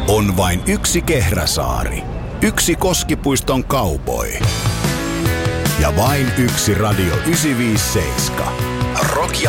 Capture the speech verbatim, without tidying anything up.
On vain yksi Kehräsaari, yksi Koskipuiston cowboy ja vain yksi Radio yhdeksänsataaviisikymmentäseitsemän. Rock ja